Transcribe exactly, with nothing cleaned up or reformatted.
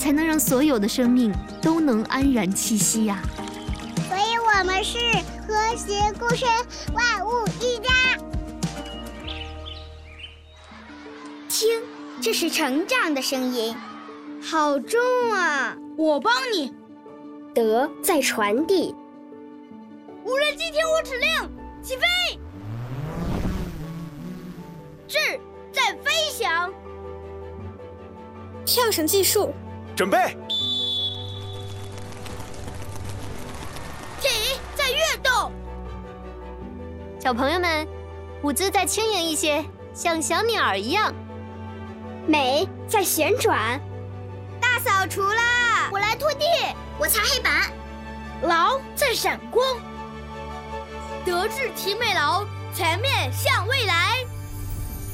才能让所有的生命都能安然栖息呀。 所以我们是和谐共生，万物一家。听，这是成长的声音，好重啊！ 我帮你。 德在传递。 无人机听我指令，起飞！智在飞翔。 跳绳技术， 准备。 体在跃动。 小朋友们，舞姿再轻盈一些，像小鸟儿一样。 美在旋转。 大扫除啦！ 我来拖地， 我擦黑板。 劳在闪光。德智体美劳，全面向未来。